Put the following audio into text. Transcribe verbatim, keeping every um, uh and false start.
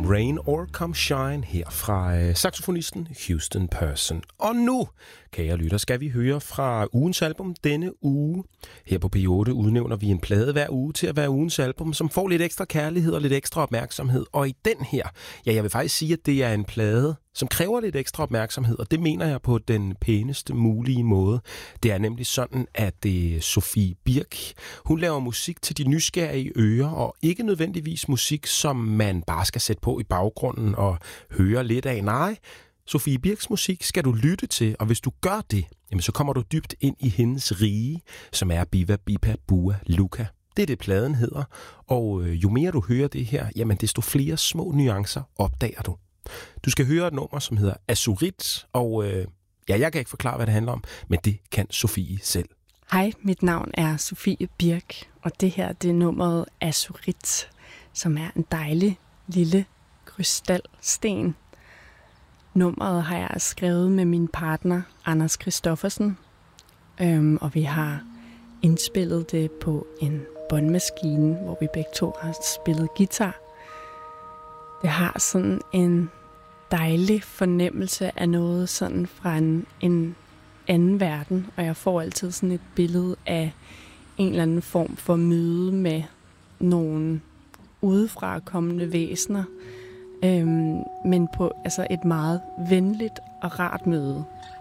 Come Rain or Come Shine her fra øh, saxofonisten Houston Person. Og nu, kære lytter, skal vi høre fra ugens album denne uge. Her på P otte udnævner vi en plade hver uge til at være ugens album, som får lidt ekstra kærlighed og lidt ekstra opmærksomhed. Og i den her, ja, jeg vil faktisk sige, at det er en plade, som kræver lidt ekstra opmærksomhed, og det mener jeg på den pæneste mulige måde. Det er nemlig sådan, at det Sofie Birk, hun laver musik til de nysgerrige ører, og ikke nødvendigvis musik, som man bare skal sætte på i baggrunden og høre lidt af. Nej, Sofie Birks musik skal du lytte til, og hvis du gør det, jamen så kommer du dybt ind i hendes rige, som er Biva Bipa Bua Luka. Det er det, pladen hedder, og øh, jo mere du hører det her, jamen desto flere små nuancer opdager du. Du skal høre et nummer, som hedder Azurit, og øh, ja, jeg kan ikke forklare, hvad det handler om, men det kan Sofie selv. Hej, mit navn er Sofie Birk, og det her det er nummeret Azurit, som er en dejlig lille krystalsten. Nummeret har jeg skrevet med min partner, Anders Christoffersen, øhm, og vi har indspillet det på en båndmaskine, hvor vi begge to har spillet guitar. Det har sådan en dejlig fornemmelse af noget sådan fra en, en anden verden, og jeg får altid sådan et billede af en eller anden form for møde med nogle udefra kommende væsener, øhm, men på altså et meget venligt og rart møde.